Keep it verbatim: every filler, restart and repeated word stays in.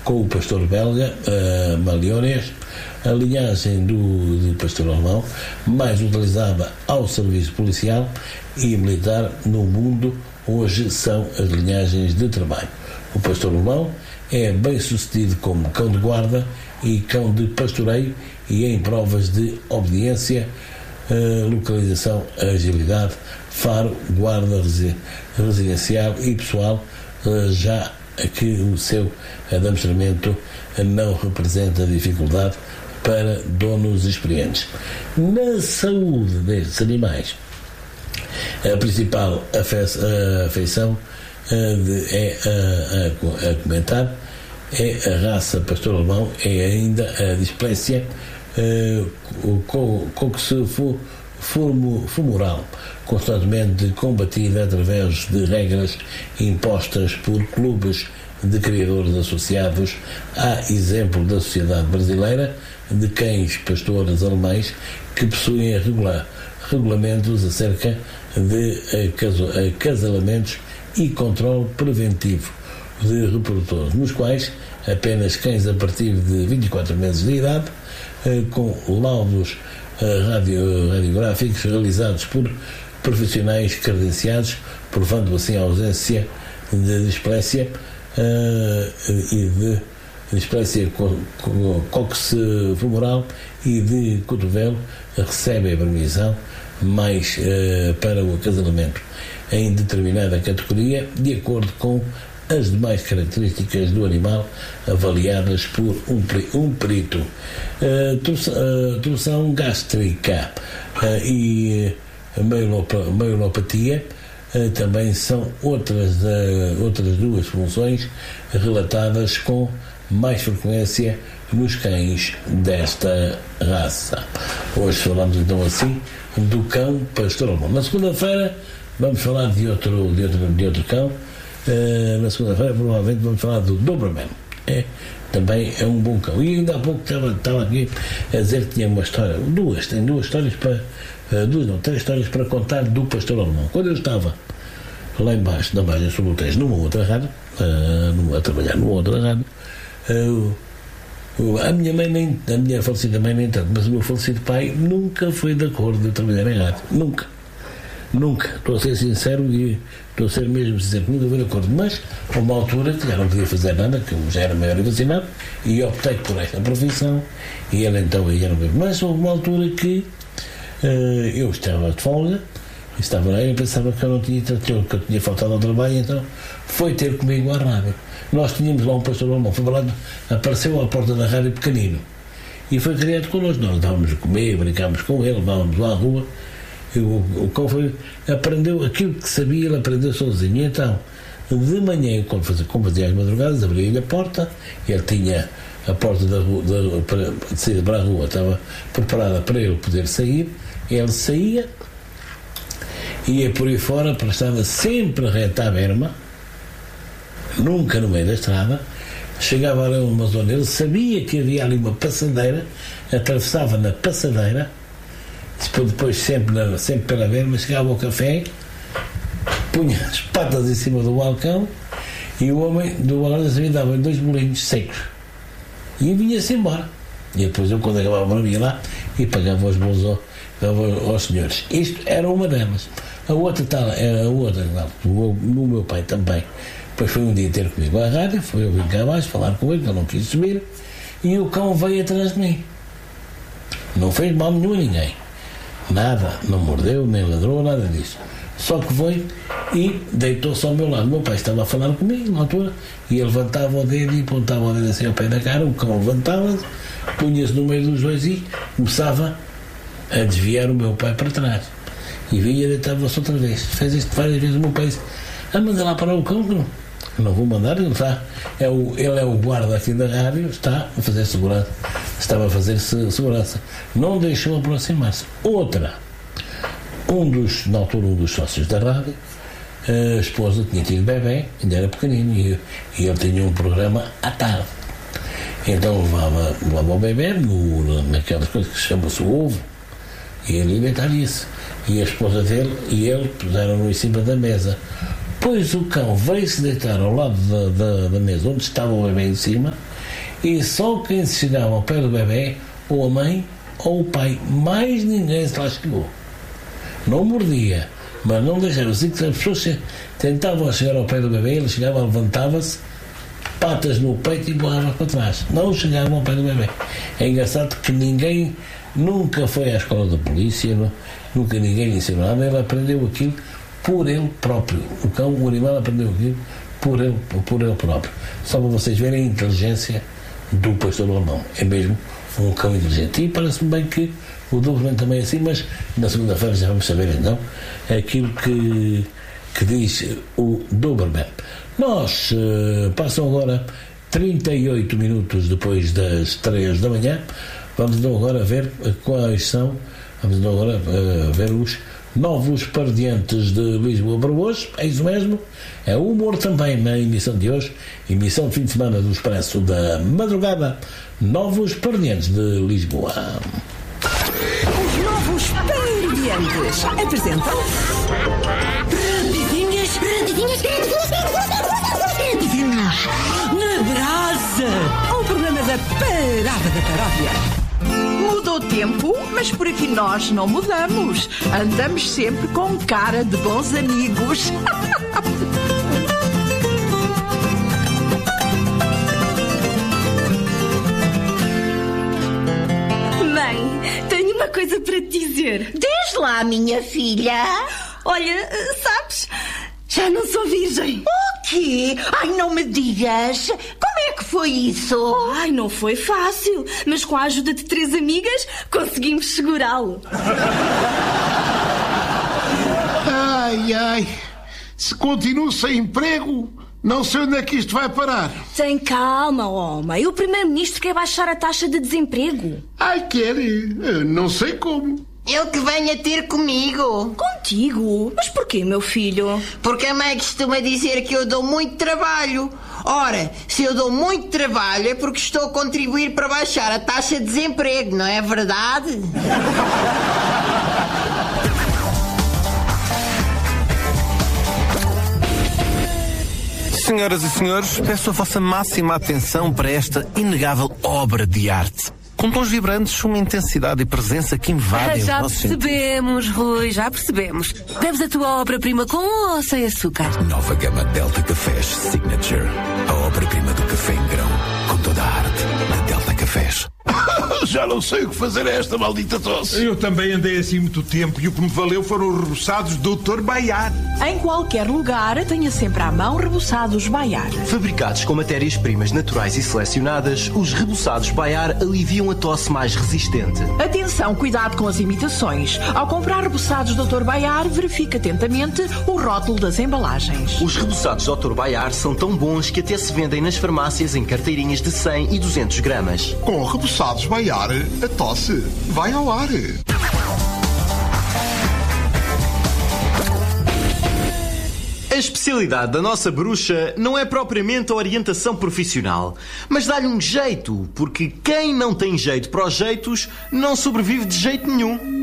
com o pastor belga uh, Maliones, a linhagem do, do pastor alemão, mais utilizada ao serviço policial e militar no mundo, hoje são as linhagens de trabalho. O pastor alemão é bem sucedido como cão de guarda e cão de pastoreio, e em provas de obediência, uh, localização, agilidade, faro, guarda residencial e pessoal, uh, já que o seu adestramento não representa dificuldade para donos experientes. Na saúde destes animais, a principal afeição de, é a, a, a comentar é a raça pastor alemão, é ainda a displésia coxofemoral, constantemente combatida através de regras impostas por clubes de criadores associados, a exemplo da Sociedade Brasileira de Cães Pastores Alemães, que possuem regular, regulamentos acerca de acasalamentos e controle preventivo de reprodutores, nos quais apenas cães a partir de vinte e quatro meses de idade, com laudos radio, radiográficos realizados por profissionais credenciados, provando assim a ausência de displésia uh, e de displésia coxofemoral e de cotovelo, recebem a permissão mais uh, para o acasalamento em determinada categoria, de acordo com as demais características do animal avaliadas por um, um perito. Uh, torção, uh, torção gástrica uh, e mailopatia uh, também são outras, uh, outras duas funções relatadas com mais frequência nos cães desta raça. Hoje falamos então assim do cão pastor alemão. Na segunda-feira vamos falar de outro, de outro, de outro cão. Uh, na segunda-feira provavelmente vamos falar do Doberman. É, também é um bom cão. E ainda há pouco estava, estava aqui a dizer que tinha uma história, duas, tem duas histórias para, uh, duas não, três histórias para contar do pastor alemão. Quando eu estava lá embaixo, na margem sul do Tejo, numa outra rádio, uh, numa, a trabalhar numa outra rádio, uh, uh, a minha mãe, nem, a minha falecida mãe nem tanto, mas o meu falecido pai nunca foi de acordo de trabalhar em rádio, nunca. Nunca, estou a ser sincero e estou a ser mesmo sincero, nunca fui de acordo, mas a uma altura que já não podia fazer nada, que eu já era maior e vacinado, e optei por esta profissão, e ele então aí era mesmo. Mas houve uma altura que uh, eu estava de folga, estava lá e eu pensava que eu não tinha, que eu tinha faltado ao trabalho, então foi ter comigo à rádio. Nós tínhamos lá um pastor alemão, foi lá, apareceu à porta da rádio pequenino, e foi criado connosco, nós dávamos a comer, brincámos com ele, levávamos lá à rua. O, o cão foi, aprendeu aquilo que sabia, ele aprendeu sozinho. Então, de manhã, quando fazia, quando fazia as madrugadas, abria-lhe a porta, ele tinha a porta da rua, da, para, de saída para a rua, estava preparada para ele poder sair, ele saía, ia por aí fora, estava sempre reta à berma, nunca no meio da estrada, chegava ali a uma zona, ele sabia que havia ali uma passadeira, atravessava na passadeira, depois sempre, sempre pela berma, chegava ao café, punha as patas em cima do balcão e o homem do balcão dava dois bolinhos secos e vinha-se embora. E depois eu, quando acabava, para mim lá e pagava os bolos aos, aos senhores. Isto era uma delas. A outra tal, era a outra, o meu pai também. Depois foi um dia ter comigo à rádio, foi eu vir cá abaixo falar com ele, que eu não quis subir, e o cão veio atrás de mim. Não fez mal nenhum a ninguém. Nada, não mordeu, nem ladrou, nada disso. Só que foi e deitou-se ao meu lado. O meu pai estava a falar comigo na altura e ele levantava o dedo e apontava o dedo assim ao pé da cara. O cão levantava-se, punha-se no meio dos dois e começava a desviar o meu pai para trás. E vinha e deitava-se outra vez. Fez isto várias vezes. O meu pai disse: ah, manda lá para o cão, que não, não vou mandar. Ele, está, é o, ele é o guarda aqui da rádio, está a fazer segurança. Estava a fazer segurança. Não deixou aproximar-se. Outra, um dos, na altura, um dos sócios da rádio, a esposa tinha tido bebê, ainda era pequenino, e, e ele tinha um programa à tarde. Então levava, levava o bebê no, naquelas coisas que chama-se o ovo, e ele alimentava-se. E a esposa dele e ele puseram-no em cima da mesa. Pois o cão veio-se deitar ao lado da, da, da mesa onde estava o bebê em cima, E só quem se chegava ao pé do bebê, ou a mãe ou o pai, mais ninguém se lá chegou. Não mordia, mas não deixava. Assim que as pessoas tentavam chegar ao pé do bebê, ele chegava, levantava-se, patas no peito e empurrava para trás. Não chegavam ao pé do bebê. É engraçado que ninguém nunca foi à escola da polícia, não, nunca ninguém lhe ensinou nada, ele aprendeu aquilo por ele próprio. O cão, o animal aprendeu aquilo por ele, por ele próprio. Só para vocês verem a inteligência do pastor alemão. É mesmo um cão inteligente. E parece-me bem que o Doberman também é assim, mas na segunda-feira já vamos saber então aquilo que, que diz o Doberman. Nós, uh, passam agora trinta e oito minutos depois das três da manhã. Vamos então agora ver quais são, vamos então agora uh, ver os novos pardiantes de Lisboa para hoje. É isso mesmo, é o humor também na emissão de hoje, emissão de fim de semana do Expresso da Madrugada. Novos pardiantes de Lisboa. Os novos pardiantes apresentam-se Rapidinhas, rapidinhas, rapidinhas na brasa, o programa da Parada da Paródia. Mudou o tempo, mas por aqui nós não mudamos. Andamos sempre com cara de bons amigos. Mãe, tenho uma coisa para te dizer. Diz lá, minha filha. Olha, sabes, já não sou virgem. O quê? Ai, não me digas. Como é que foi isso? Ai, não foi fácil, mas com a ajuda de três amigas conseguimos segurá-lo. Ai, ai. Se continuo sem emprego, não sei onde é que isto vai parar. Tem calma, homem. O primeiro-ministro quer baixar a taxa de desemprego. Ai, quer? Eu não sei como. Ele que venha ter comigo. Contigo? Mas porquê, meu filho? Porque a mãe costuma dizer que eu dou muito trabalho. Ora, se eu dou muito trabalho é porque estou a contribuir para baixar a taxa de desemprego, não é verdade? Senhoras e senhores, peço a vossa máxima atenção para esta inegável obra de arte. Com tons vibrantes, uma intensidade e presença que invadem Já o nosso percebemos, Rui, já percebemos. Bebes a tua obra-prima com ou sem açúcar? Nova gama Delta Cafés Signature. A obra-prima do café em grão, com toda a arte da Delta Cafés. Já não sei o que fazer a esta maldita tosse. Eu também andei assim muito tempo e o que me valeu foram os reboçados doutor Baiar. Em qualquer lugar, tenha sempre à mão reboçados Baiar. Fabricados com matérias-primas naturais e selecionadas, os reboçados Baiar aliviam a tosse mais resistente. Atenção, cuidado com as imitações. Ao comprar reboçados doutor Baiar, verifique atentamente o rótulo das embalagens. Os reboçados doutor Baiar são tão bons que até se vendem nas farmácias em carteirinhas de cem e duzentos gramas. Com reboçados Baiar, a tosse vai ao ar. A especialidade da nossa bruxa não é propriamente a orientação profissional, mas dá-lhe um jeito, porque quem não tem jeito para os jeitos não sobrevive de jeito nenhum.